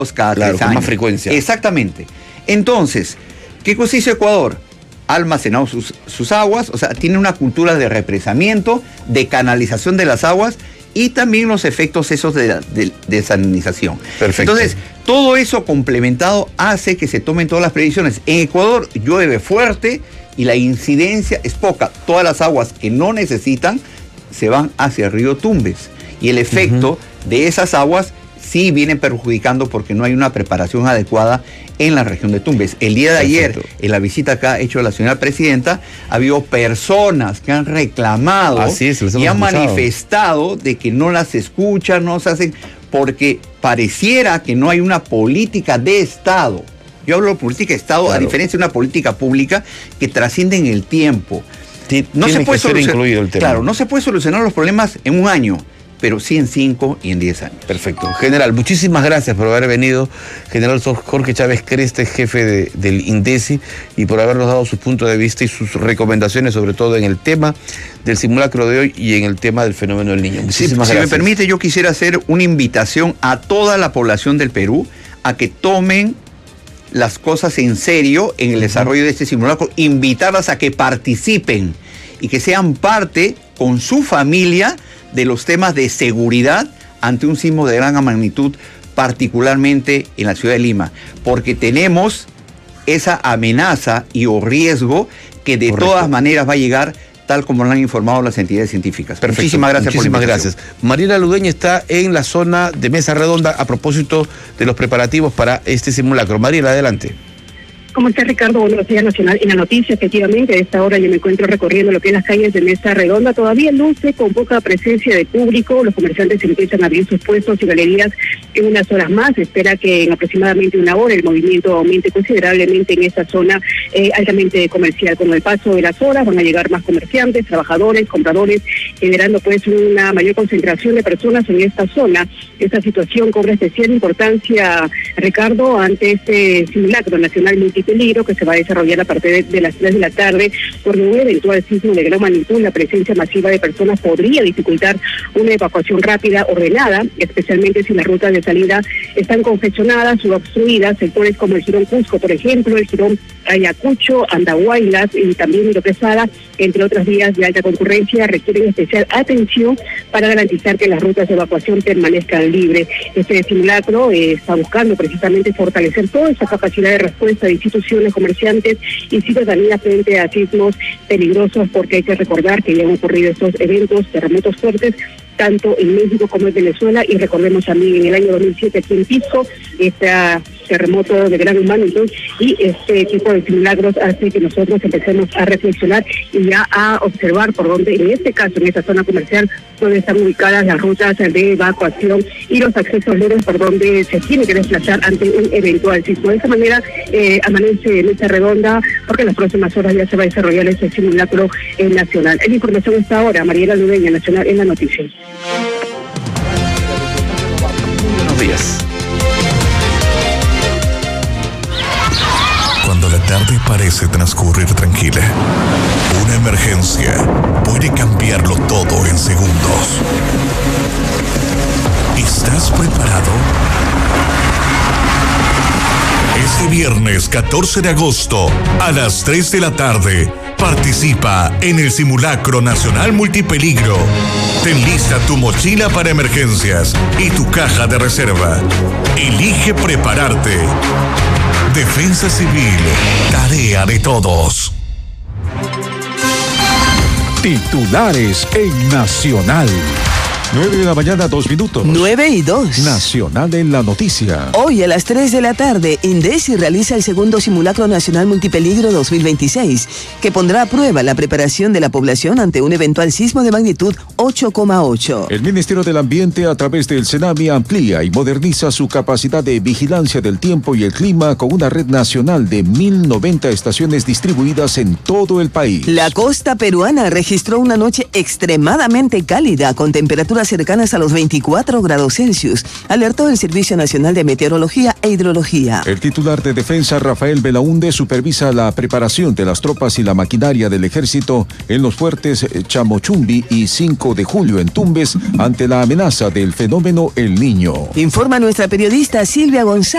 cada 3 años. Con más frecuencia. Exactamente. Entonces, ¿qué cosa hizo Ecuador? Ha almacenado sus aguas, o sea, tiene una cultura de represamiento, de canalización de las aguas y también los efectos esos de desalinización. Perfecto. Entonces, todo eso complementado hace que se tomen todas las previsiones. En Ecuador llueve fuerte y la incidencia es poca. Todas las aguas que no necesitan se van hacia el río Tumbes. Y el efecto de esas aguas sí viene perjudicando porque no hay una preparación adecuada en la región de Tumbes. El día de ayer, en la visita que ha hecho la señora presidenta, ha habido personas que han reclamado y han manifestado de que no las escuchan, no se hacen, porque pareciera que no hay una política de Estado. Yo hablo de política de Estado, a diferencia de una política pública que trasciende en el tiempo. No se puede no se puede solucionar los problemas en un año, pero sí en 5 y en 10 años. Perfecto. General, muchísimas gracias por haber venido. General Jorge Chávez Creste, jefe del INDECI, y por habernos dado su punto de vista y sus recomendaciones, sobre todo en el tema del simulacro de hoy y en el tema del fenómeno del Niño. Muchísimas gracias. Si me permite, yo quisiera hacer una invitación a toda la población del Perú a que tomen las cosas en serio en el desarrollo de este simulacro, invitarlas a que participen y que sean parte con su familia de los temas de seguridad ante un sismo de gran magnitud, particularmente en la ciudad de Lima, porque tenemos esa amenaza y o riesgo que de todas maneras va a llegar, tal como lo han informado las entidades científicas. Perfecto. Muchísimas gracias por la invitación. Mariela Ludeña está en la zona de Mesa Redonda a propósito de los preparativos para este simulacro. Mariela, adelante. ¿Cómo está, Ricardo? Buenos días, Nacional. En la noticia, efectivamente, a esta hora yo me encuentro recorriendo lo que es las calles de Mesa Redonda. Todavía luce con poca presencia de público. Los comerciantes empiezan a abrir sus puestos y galerías en unas horas más. Se espera que en aproximadamente una hora el movimiento aumente considerablemente en esta zona altamente comercial. Con el paso de las horas van a llegar más comerciantes, trabajadores, compradores, generando pues una mayor concentración de personas en esta zona. Esta situación cobra especial importancia, Ricardo, ante este simulacro nacional multipeligro que se va a desarrollar a partir de las 3 de la tarde. Por un eventual sismo de gran magnitud, la presencia masiva de personas podría dificultar una evacuación rápida, ordenada, especialmente si las rutas de salida están congestionadas o obstruidas. Sectores como el Jirón Cusco, por ejemplo, el Jirón Ayacucho, Andahuaylas y también Miro Quesada, entre otras vías de alta concurrencia, requieren especial atención para garantizar que las rutas de evacuación permanezcan libres. Este simulacro está buscando precisamente fortalecer toda esa capacidad de respuesta de instituciones, comerciantes y ciudadanía frente a sismos peligrosos, porque hay que recordar que ya han ocurrido estos eventos, terremotos fuertes, tanto en México como en Venezuela, y recordemos también en el año 2007 aquí en Pisco, este terremoto de gran magnitud, y este tipo de simulacros hace que nosotros empecemos a reflexionar y ya a observar por dónde, en este caso, en esta zona comercial, donde están ubicadas las rutas de evacuación y los accesos libres por donde se tiene que desplazar ante un eventual sismo. De esta manera amanece en Mesa Redonda, porque en las próximas horas ya se va a desarrollar ese simulacro nacional. La información está ahora, Mariela Ludeña, Nacional, en la noticia. Buenos días. Cuando la tarde parece transcurrir tranquila, una emergencia puede cambiarlo todo en segundos. ¿Estás preparado? Este viernes 14 de agosto a las 3 de la tarde, participa en el Simulacro Nacional Multipeligro. Ten lista tu mochila para emergencias y tu caja de reserva. Elige prepararte. Defensa Civil, tarea de todos. Titulares en Nacional. 9 de la mañana, 2 minutos. 9:02. Nacional en la noticia. Hoy a las 3 de la tarde, INDECI realiza el segundo Simulacro Nacional Multipeligro 2026, que pondrá a prueba la preparación de la población ante un eventual sismo de magnitud 8,8. El Ministerio del Ambiente, a través del CENAMI, amplía y moderniza su capacidad de vigilancia del tiempo y el clima con una red nacional de 1.090 estaciones distribuidas en todo el país. La costa peruana registró una noche extremadamente cálida, con temperaturas cercanas a los 24 grados Celsius, alertó el Servicio Nacional de Meteorología e Hidrología. El titular de Defensa, Rafael Belaúnde, supervisa la preparación de las tropas y la maquinaria del ejército en los fuertes Chamochumbi y 5 de julio en Tumbes ante la amenaza del fenómeno El Niño. Informa nuestra periodista Silvia González.